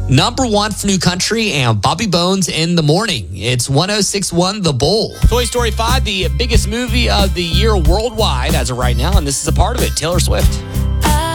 Number 1 for New Country and Bobby Bones in the Morning. It's 106.1 The Bull. Toy Story 5, the biggest movie of the year worldwide as of right now, and this is a part of it, Taylor Swift.